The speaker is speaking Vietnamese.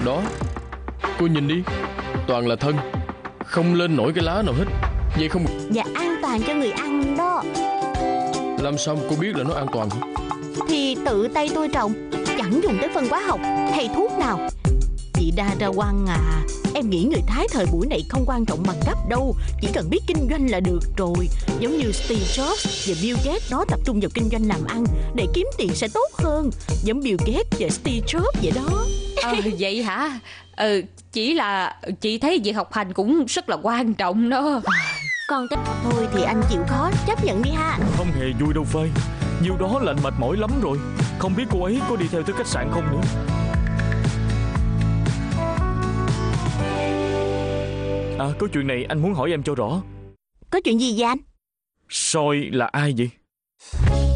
Đó, cô nhìn đi, toàn là thân, không lên nổi cái lá nào hết. Vậy không? Và an toàn cho người ăn đó. Làm sao mà cô biết là nó an toàn? Thì tự tay tôi trồng, chẳng dùng tới phân hóa học hay thuốc nào. Chị Đa Ra Quang à, em nghĩ người Thái thời buổi này không quan trọng bằng cấp đâu, chỉ cần biết kinh doanh là được rồi. Giống như Steve Jobs và Bill Gates đó, tập trung vào kinh doanh làm ăn để kiếm tiền sẽ tốt hơn. Giống Bill Gates và Steve Jobs vậy đó. Vậy hả? Chỉ là chị thấy việc học hành cũng rất là quan trọng đó. Còn thôi thì anh chịu khó chấp nhận đi ha. Không hề vui đâu Phơi. Nhiêu đó là anh mệt mỏi lắm rồi. Không biết cô ấy có đi theo tới khách sạn không nữa. Có chuyện này anh muốn hỏi em cho rõ. Có chuyện gì vậy anh? Soi là ai vậy?